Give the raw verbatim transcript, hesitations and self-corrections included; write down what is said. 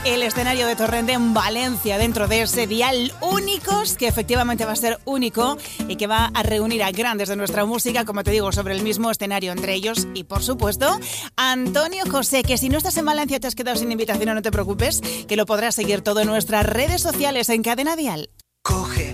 el escenario de Torrente en Valencia, dentro de ese Dial Únicos, que efectivamente va a ser único y que va a reunir a grandes de nuestra música, como te digo, sobre el mismo escenario, entre ellos y, por supuesto, Antonio José, que si no estás en Valencia te has quedado sin invitación, no te preocupes, que lo podrás seguir todo en nuestras redes sociales en Cadena Dial. Coge